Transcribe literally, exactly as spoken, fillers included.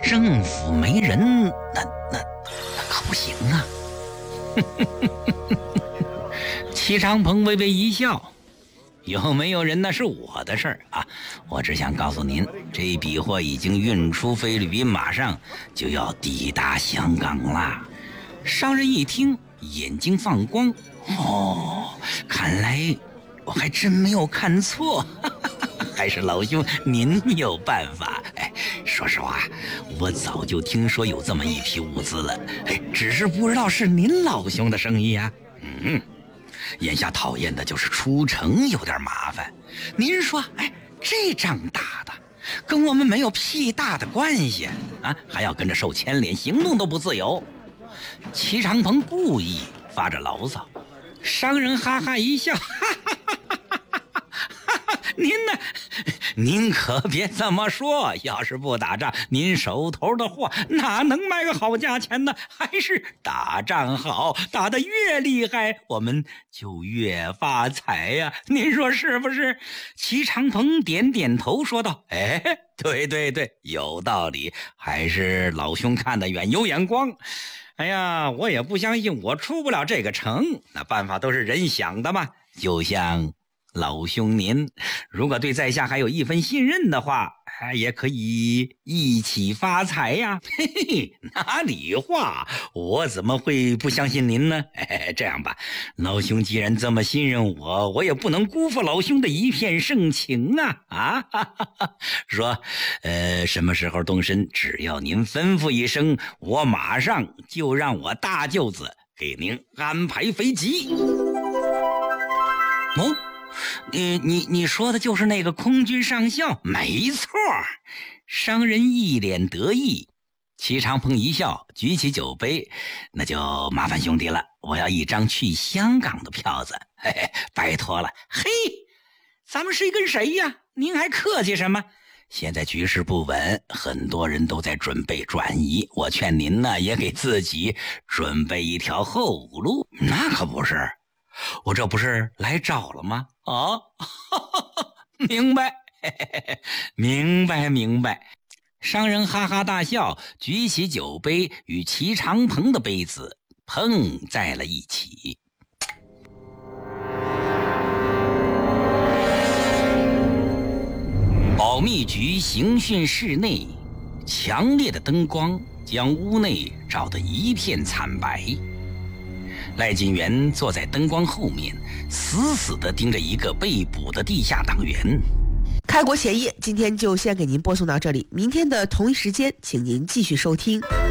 政府没人，那那那可不行啊。齐长鹏微微一笑，有没有人那是我的事儿啊，我只想告诉您，这笔货已经运出菲律宾，马上就要抵达香港啦。商人一听，眼睛放光，哦，看来我还真没有看错，还是老兄您有办法。哎，说实话，我早就听说有这么一批物资了，哎，只是不知道是您老兄的生意啊。嗯，眼下讨厌的就是出城有点麻烦。您说，哎，这仗打的跟我们没有屁大的关系啊，还要跟着受牵连，行动都不自由。齐长鹏故意发着牢骚，商人哈哈一笑，哈哈哈哈哈哈，您呢？您可别这么说，要是不打仗，您手头的货哪能卖个好价钱呢？还是打仗好，打得越厉害，我们就越发财呀、啊！您说是不是？齐长鹏点点头说道：“哎，对对对，有道理，还是老兄看得远，有眼光。哎呀，我也不相信我出不了这个城，那办法都是人想的嘛，就像。”老兄您如果对在下还有一分信任的话，也可以一起发财呀。嘿嘿，哪里话，我怎么会不相信您呢？哎，这样吧，老兄既然这么信任我，我也不能辜负老兄的一片盛情啊！啊，哈哈哈，说，呃，什么时候动身，只要您吩咐一声，我马上就让我大舅子给您安排飞机。哦。你你你说的就是那个空军上校？没错。商人一脸得意。齐长鹏一笑，举起酒杯，那就麻烦兄弟了，我要一张去香港的票子，嘿嘿，拜托了。嘿，咱们谁跟谁呀？您还客气什么？现在局势不稳，很多人都在准备转移，我劝您呢也给自己准备一条后路。那可不是，我这不是来找了吗？啊，明白，嘿嘿嘿，明白明白。商人哈哈大笑，举起酒杯与齐长鹏的杯子碰在了一起。保密局刑讯室内，强烈的灯光将屋内照得一片惨白。赖金元坐在灯光后面，死死地盯着一个被捕的地下党员。 开国前夜今天就先给您播送到这里，明天的同一时间请您继续收听。